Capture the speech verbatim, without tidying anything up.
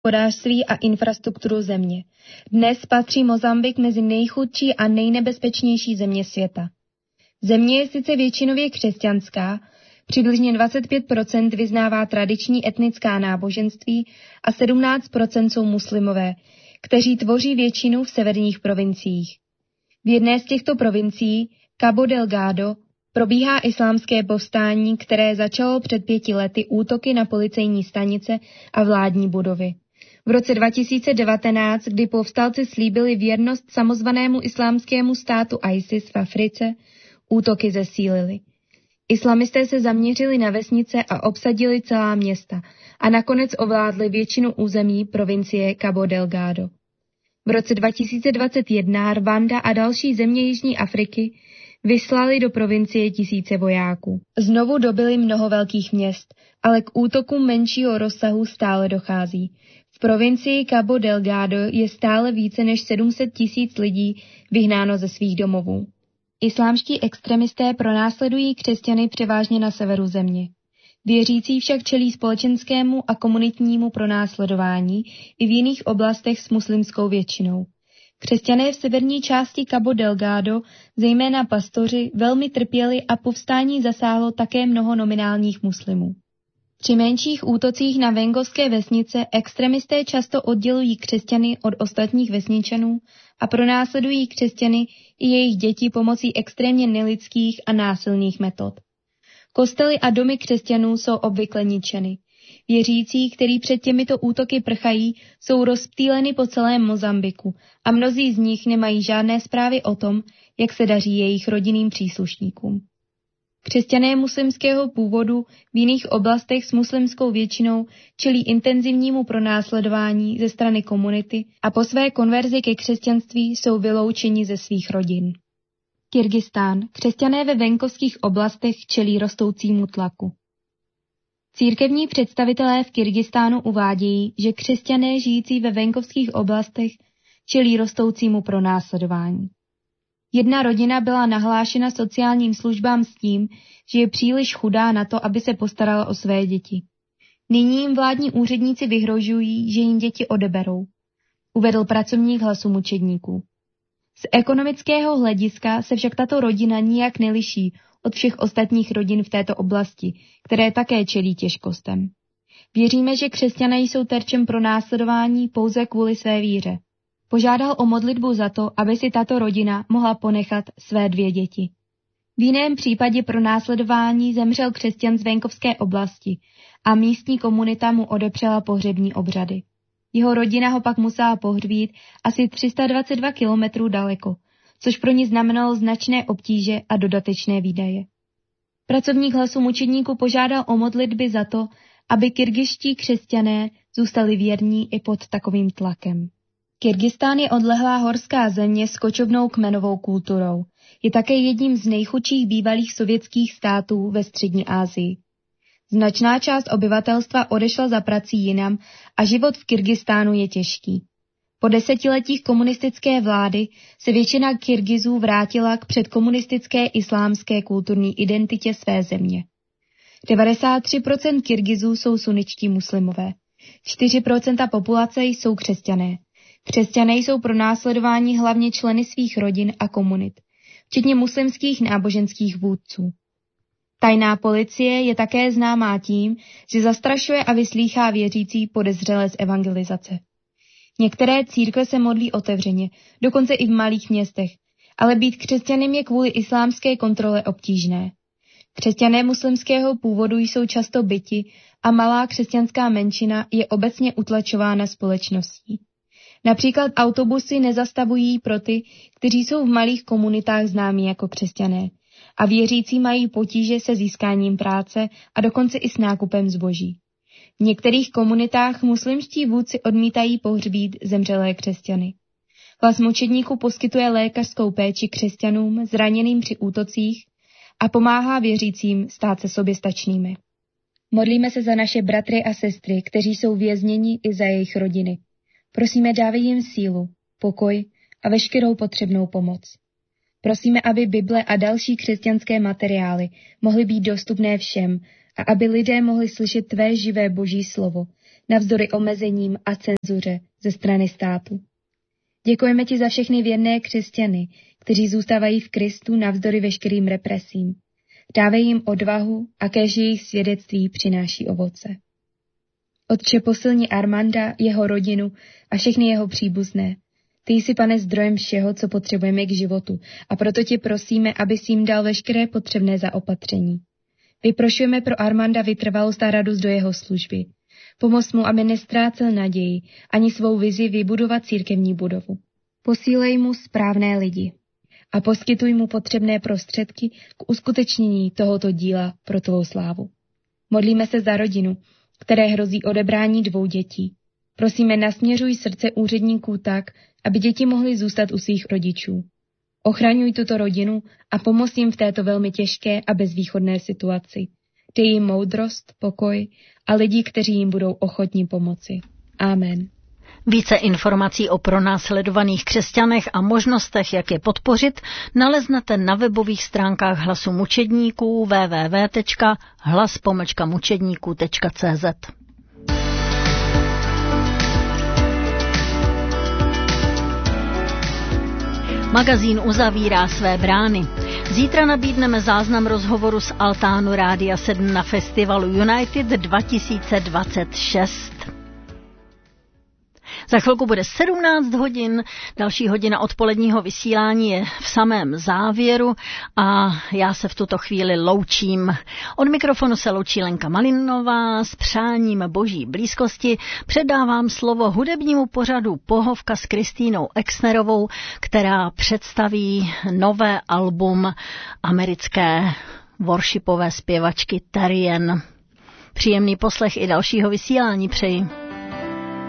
hospodářství a infrastrukturu země. Dnes patří Mozambik mezi nejchudší a nejnebezpečnější země světa. Země je sice většinově křesťanská, přibližně dvacet pět procent vyznává tradiční etnická náboženství a sedmnáct procent jsou muslimové, kteří tvoří většinu v severních provinciích. V jedné z těchto provincií, Cabo Delgado, probíhá islámské povstání, které začalo před pěti lety útoky na policejní stanice a vládní budovy. V roce dva tisíce devatenáct, kdy povstalci slíbili věrnost samozvanému islámskému státu ISIS v Africe, útoky zesílily. Islamisté se zaměřili na vesnice a obsadili celá města a nakonec ovládli většinu území provincie Cabo Delgado. V roce dva tisíce dvacet jedna Rwanda a další země Jižní Afriky vyslali do provincie tisíce vojáků. Znovu dobyli mnoho velkých měst, ale k útokům menšího rozsahu stále dochází. V provincii Cabo Delgado je stále více než sedm set tisíc lidí vyhnáno ze svých domovů. Islámští extremisté pronásledují křesťany převážně na severu země. Věřící však čelí společenskému a komunitnímu pronásledování i v jiných oblastech s muslimskou většinou. Křesťané v severní části Cabo Delgado, zejména pastoři, velmi trpěli a povstání zasáhlo také mnoho nominálních muslimů. Při menších útocích na venkovské vesnice extremisté často oddělují křesťany od ostatních vesničanů a pronásledují křesťany i jejich děti pomocí extrémně nelidských a násilných metod. Kostely a domy křesťanů jsou obvykle ničeny. Věřící, kteří před těmito útoky prchají, jsou rozptýleni po celém Mozambiku a mnozí z nich nemají žádné zprávy o tom, jak se daří jejich rodinným příslušníkům. Křesťané muslimského původu v jiných oblastech s muslimskou většinou čelí intenzivnímu pronásledování ze strany komunity a po své konverzi ke křesťanství jsou vyloučeni ze svých rodin. Kyrgyzstán. Křesťané ve venkovských oblastech čelí rostoucímu tlaku. Církevní představitelé v Kyrgyzstánu uvádějí, že křesťané žijící ve venkovských oblastech čelí rostoucímu pronásledování. Jedna rodina byla nahlášena sociálním službám s tím, že je příliš chudá na to, aby se postarala o své děti. Nyní jim vládní úředníci vyhrožují, že jim děti odeberou, uvedl pracovník Hlasu mučedníků. Z ekonomického hlediska se však tato rodina nijak neliší od všech ostatních rodin v této oblasti, které také čelí těžkostem. Věříme, že křesťané jsou terčem pronásledování pouze kvůli své víře. Požádal o modlitbu za to, aby si tato rodina mohla ponechat své dvě děti. V jiném případě pronásledování zemřel křesťan z venkovské oblasti a místní komunita mu odepřela pohřební obřady. Jeho rodina ho pak musela pohřbít asi tři sta dvacet dva kilometrů daleko, což pro ní znamenalo značné obtíže a dodatečné výdaje. Pracovník Hlasu mučedníků požádal o modlitby za to, aby kyrgyzští křesťané zůstali věrní i pod takovým tlakem. Kyrgyzstán je odlehlá horská země s kočovnou kmenovou kulturou. Je také jedním z nejchudších bývalých sovětských států ve střední Asii. Značná část obyvatelstva odešla za prací jinam a život v Kyrgyzstánu je těžký. Po desetiletích komunistické vlády se většina Kyrgyzů vrátila k předkomunistické islámské kulturní identitě své země. devadesát tři procent Kyrgyzů jsou sunničtí muslimové. čtyři procenta populace jsou křesťané. Křesťané jsou pronásledováni hlavně členy svých rodin a komunit, včetně muslimských náboženských vůdců. Tajná policie je také známá tím, že zastrašuje a vyslýchá věřící podezřelé z evangelizace. Některé církve se modlí otevřeně, dokonce i v malých městech, ale být křesťanem je kvůli islámské kontrole obtížné. Křesťané muslimského původu jsou často byti a malá křesťanská menšina je obecně utlačována společností. Například autobusy nezastavují pro ty, kteří jsou v malých komunitách známí jako křesťané, a věřící mají potíže se získáním práce a dokonce i s nákupem zboží. V některých komunitách muslimští vůdci odmítají pohřbít zemřelé křesťany. Hlas mučedníků poskytuje lékařskou péči křesťanům zraněným při útocích a pomáhá věřícím stát se soběstačnými. Modlíme se za naše bratry a sestry, kteří jsou vězněni, i za jejich rodiny. Prosíme, dávej jim sílu, pokoj a veškerou potřebnou pomoc. Prosíme, aby Bible a další křesťanské materiály mohly být dostupné všem a aby lidé mohli slyšet tvé živé Boží slovo, navzdory omezením a cenzuře ze strany státu. Děkujeme ti za všechny věrné křesťany, kteří zůstávají v Kristu navzdory veškerým represím. Dávej jim odvahu a kéž jejich svědectví přináší ovoce. Otče, posilni Armanda, jeho rodinu a všechny jeho příbuzné. Ty jsi, Pane, zdrojem všeho, co potřebujeme k životu, a proto tě prosíme, abys jim dal veškeré potřebné zaopatření. Vyprošujeme pro Armanda vytrvalost a radost do jeho služby. Pomoz mu, aby nestrácel naději ani svou vizi vybudovat církevní budovu. Posílej mu správné lidi a poskytuj mu potřebné prostředky k uskutečnění tohoto díla pro tvou slávu. Modlíme se za rodinu, které hrozí odebrání dvou dětí. Prosíme, nasměřuj srdce úředníků tak, aby děti mohly zůstat u svých rodičů. Ochraňuj tuto rodinu a pomoz jim v této velmi těžké a bezvýchodné situaci. Dej jim moudrost, pokoj a lidi, kteří jim budou ochotní pomoci. Amen. Více informací o pronásledovaných křesťanech a možnostech, jak je podpořit, naleznete na webových stránkách Hlasu mučedníků w w w tečka hlas pomlčka mučedníků tečka c z. Magazín uzavírá své brány. Zítra nabídneme záznam rozhovoru z altánu Rádia sedm na festivalu United dva tisíce dvacet šest. Za chvilku bude sedmnáct hodin, další hodina odpoledního vysílání je v samém závěru a já se v tuto chvíli loučím. Od mikrofonu se loučí Lenka Malinová s přáním boží blízkosti. Předávám slovo hudebnímu pořadu Pohovka s Kristýnou Exnerovou, která představí nové album americké worshipové zpěvačky Terrian. Příjemný poslech i dalšího vysílání přeji.